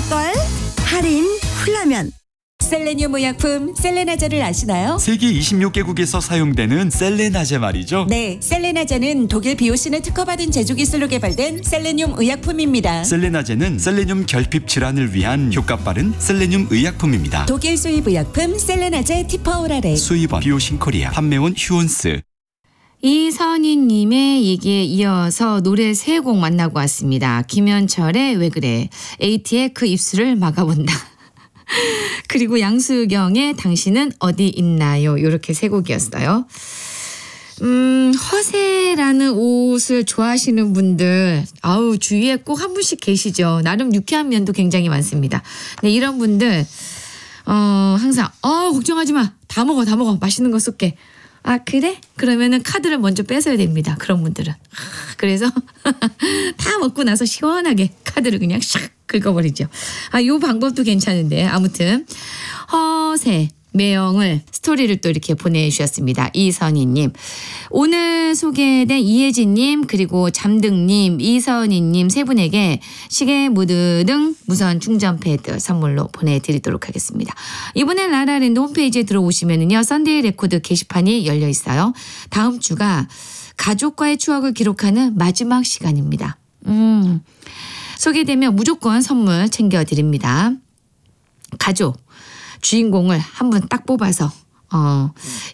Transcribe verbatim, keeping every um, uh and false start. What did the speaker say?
쌀걸 할인 훌라면. 셀레늄 의약품 셀레나제를 아시나요? 세계 이십육 개국에서 사용되는 셀레나제 말이죠. 네, 셀레나제는 독일 비오신을 특허받은 제조 기술로 개발된 셀레늄 의약품입니다. 셀레나제는 셀레늄 결핍 질환을 위한 효과 빠른 셀레늄 의약품입니다. 독일 수입 의약품 셀레나제 티퍼오랄에 수입원 비오신 코리아, 판매원 휴온스. 이선희님의 얘기에 이어서 노래 세 곡 만나고 왔습니다. 김현철의 왜 그래, 에이티의 그 입술을 막아본다. 그리고 양수경의 당신은 어디 있나요? 이렇게 세 곡이었어요. 음, 허세라는 옷을 좋아하시는 분들, 아우, 주위에 꼭 한 분씩 계시죠. 나름 유쾌한 면도 굉장히 많습니다. 네, 이런 분들, 어, 항상, 어, 걱정하지 마. 다 먹어, 다 먹어. 맛있는 거 쏠게. 아, 그래? 그러면은 카드를 먼저 뺏어야 됩니다. 그런 분들은. 아, 그래서 다 먹고 나서 시원하게 카드를 그냥 샥 긁어버리죠. 아, 요 방법도 괜찮은데. 아무튼 허세, 매형을 스토리를 또 이렇게 보내주셨습니다. 이선희님. 오늘 소개된 이혜진님 그리고 잠등님, 이선희님 세 분에게 시계, 무드 등 무선 충전 패드 선물로 보내드리도록 하겠습니다. 이번엔 라라랜드 홈페이지에 들어오시면은요, 썬데이 레코드 게시판이 열려 있어요. 다음 주가 가족과의 추억을 기록하는 마지막 시간입니다. 음, 소개되면 무조건 선물 챙겨드립니다. 가족 주인공을 한 분 딱 뽑아서 어